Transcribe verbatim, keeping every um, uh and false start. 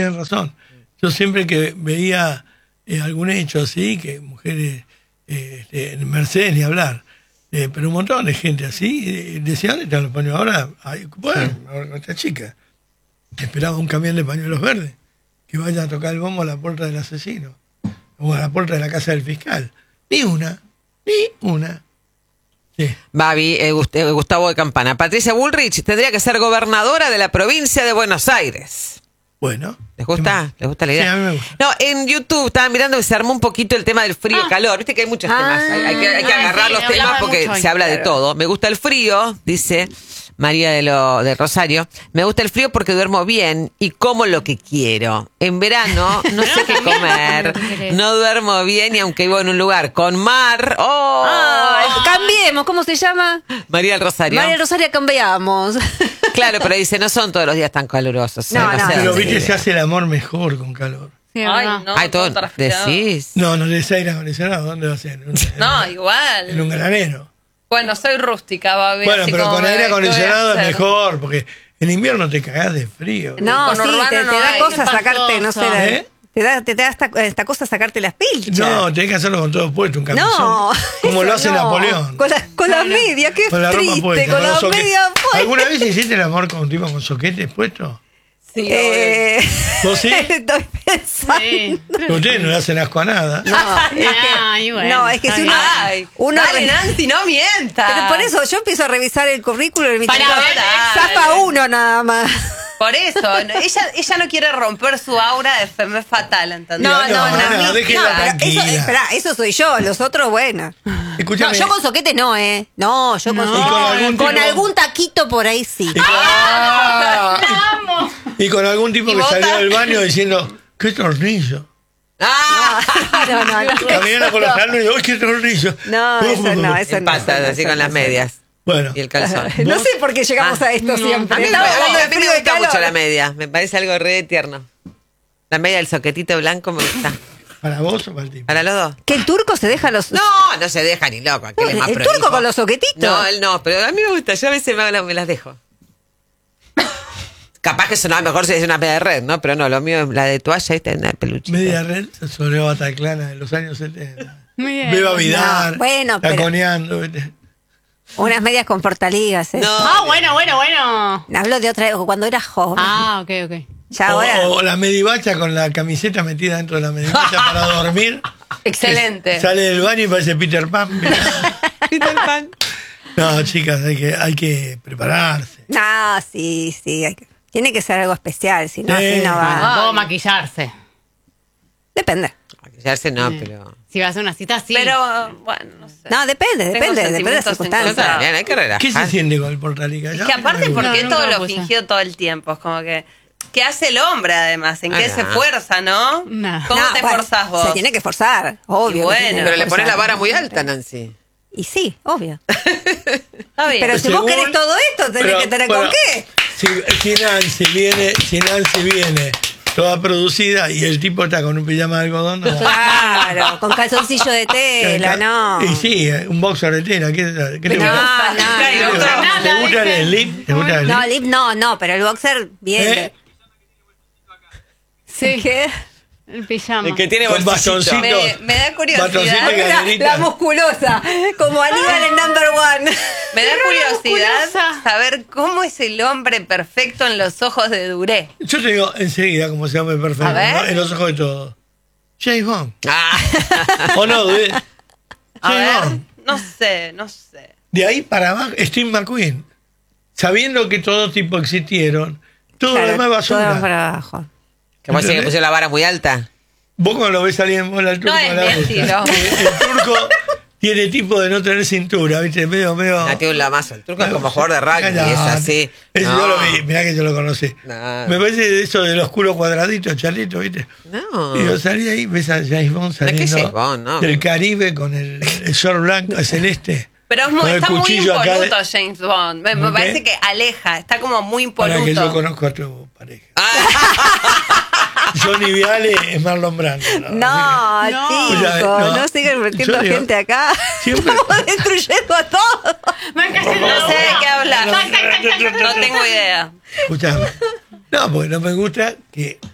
tienes razón. Yo siempre que veía eh, algún hecho así, que mujeres, eh, este, en Mercedes ni hablar, eh, pero un montón de gente así, eh, decía, ¿dónde están los pañuelos? Ahora, hay, bueno, sí. Ahora nuestra chica, que esperaba un camión de pañuelos verdes, que vaya a tocar el bombo a la puerta del asesino, o a la puerta de la casa del fiscal. Ni una, ni una. Sí. Babi, eh, Gustavo de Campana. Patricia Bullrich tendría que ser gobernadora de la provincia de Buenos Aires. Bueno. ¿Les gusta? ¿Les gusta la idea? Sí, a mí me gusta. No, en YouTube estaban mirando que se armó un poquito el tema del frío-calor. Ah. Viste que hay muchos ah, temas. Hay, hay que, hay que agarrar sí, los temas porque se habla de todo. Me gusta el frío, dice María de, lo, de Rosario. Me gusta el frío porque duermo bien y como lo que quiero. En verano no sé qué comer. No duermo bien y aunque vivo en un lugar con mar. ¡Oh! Ah, cambiemos. ¿Cómo se llama? María del Rosario. María del Rosario, cambiamos. Claro, pero dice, no son todos los días tan calurosos. No, no, no, sé pero dónde. viste, se hace el amor mejor con calor. Sí, ay, no. Ay, todo, decís. No, no les aire acondicionado. ¿Dónde va a ser? En un, no, en, igual. En un granero. Bueno, soy rústica, baby. Bueno, así pero como con me, aire acondicionado es hacer? mejor, porque en invierno te cagás de frío. No, con sí, Urbano te, no te da hay. cosa sacarte, no sé, la- ¿Eh? te da, te da esta, esta cosa sacarte las pilchas. No, tenés que hacerlo con todo puesto, un camisón. No, como lo eso hace no. Napoleón. Con, la, con las medias, qué Con la ropa triste, puesta. con los las soque- medias puestas. ¿Alguna vez hiciste el amor con un tipo con soquetes puestos? Sí, Eh, ¿Vos sí? Estoy pensando. Sí. Ustedes no le hacen asco a nada. No, es que, Ay, bueno, no, es que está si bien. uno, Ay, uno dale, re- Nancy, no mientas. Pero por eso yo empiezo a revisar el currículum y me Para dice, ver, zafa uno nada más. Por eso, no, ella, ella no quiere romper su aura de femme fatal, ¿entendés? No, No, no, no. no, a mí- déjela no, pero eso, tranquila. esperá, eso soy yo, los otros, bueno. No, Escúchame. yo con soquete no, ¿eh? No, yo con No. soquete. ¿Y con algún Con tipo? algún taquito por ahí sí. Y con, Ah, ¡Vamos! y con algún tipo ¿Y que vos salió ta- del baño diciendo, ¡qué tornillo! ¡Ah! No, no, no. Caminando por los jalones y ¡ay, qué tornillo! No, eso no, eso En no. patas, eso no, así eso con no, las eso no. medias Bueno, y el calzón. No sé por qué llegamos Ah, a esto siempre. A mí, me, Estamos a mí- hablando a de mí me frío y gusta calor. mucho la media. Me parece algo re tierno. La media del soquetito blanco me gusta. ¿para vos o para el tipo? ¿Para los dos? Que el turco se deja los... No, no se deja ni loco. aquel No, es más el prolijo. turco con los soquetitos. No, él no, pero a mí me gusta. Yo a veces me, hago la- me las dejo. Capaz que sonaba mejor si es una media de red, ¿no? Pero no, lo mío es la de toalla, esta es una peluchita. Media red sobre Bataclana de los años setenta. Muy bien. Beba Vidar, No, bueno, pero- taconeando. ¿viste? Unas medias con portaligas. ¿eh? No. Ah, bueno, bueno, bueno. Hablo de otra época, cuando era joven. Ah, ok, ok. Ya O, ahora... o la medivacha con la camiseta metida dentro de la medivacha para dormir. Excelente. Sale del baño y parece Peter Pan. Peter Pan. No, chicas, hay que, hay que prepararse. No, sí, sí. hay que- Tiene que ser algo especial, si no, Sí. así no va. Puedo maquillarse. Depende. Maquillarse no, pero... Si vas a una cita, sí. Pero, bueno, no sé. No, depende, Tengo depende, depende de las sentimientos circunstancias. encontrados. Bien, hay que relajar. ¿Qué se siente con el portalica? Es que aparte, ¿por No, qué nunca todo lo lo puse. fingió todo el tiempo? Es como que... ¿Qué hace el hombre, además? ¿En Ah, qué no. se esfuerza, no? No. ¿Cómo No, te bueno, esforzás vos? Se tiene que esforzar, obvio. Y bueno, que tiene que Pero le pones la esforzar. vara muy alta, Nancy. Y sí, obvio. Está bien. Pero si vos Según- querés todo esto, tenés pero, que tener bueno, con qué. Si, si Nancy viene, si Nancy viene toda producida y el tipo está con un pijama de algodón, no. Claro, con calzoncillo de tela, no. Y sí, un boxer de tela. ¿Qué, qué te No, gusta? no, ¿Qué te no. gusta? nada, ¿Te gusta dije. el slip? ¿Te gusta el No, slip? lip no, no, pero el boxer bien. ¿Eh? Sí. ¿Qué? El pijama. El que tiene Con bolsillito. bastoncito. Me, me da Bastoncito curiosidad. y La, cadenita. la musculosa, como Aníbal en Number One. Me da curiosidad musculosa. saber cómo es el hombre perfecto en los ojos de Duré. Yo te digo enseguida como se llama perfecto, A ver. ¿no? En los ojos de todos. James Bond. Ah. ¿O no, Dudé? A James ver, Bond. no sé, no sé. De ahí para abajo, Steve McQueen. Sabiendo que todo tipo existieron, todo lo demás es todo basura. para abajo. ¿Que vos decís que pusieron la vara muy alta? Vos cuando lo ves a alguien vos al turco No es a la mi boca. estilo. El, el turco tiene tipo de no tener cintura, ¿viste? Medio, medio... Ah, tiene un lamazo. El turco es como jugador de rugby, No, es así. ese No. yo lo vi, mirá que yo lo conocí. No. Me parece eso de los culos cuadraditos, chalitos, ¿viste? No. Y yo salí ahí, ves a James Bond ¿De qué saliendo James Bond? No. del Caribe con el, el short blanco celeste. Pero es muy, con el está muy cuchillo acá impoluto de- James Bond. Me, me ¿Ok? parece que aleja, está como muy Para que yo impoluto. conozco a tu pareja. Ah, Johnny Viale es Marlon Brando. No, No. chicos, Ya, no, no. sigan metiendo Yo digo, gente acá. siempre- Estamos destruyendo a todos. No sé de qué hablar. No tengo idea. Escuchame. No, porque no me gusta que